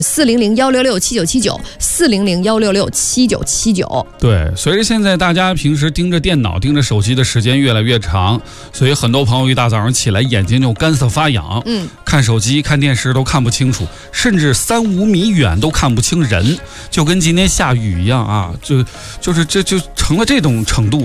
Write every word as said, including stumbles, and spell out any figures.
四零零幺六六七九七九，四零零幺六六七九七九。 对，随着现在大家平时盯着电脑、盯着手机的时间越来越长，所以很多朋友一大早上起来眼睛就干涩发痒， 嗯， 看手机、看电视都看不清楚，甚至三五米远都看不清人，就跟今天下雨一样啊，就就是这就成了这种程度。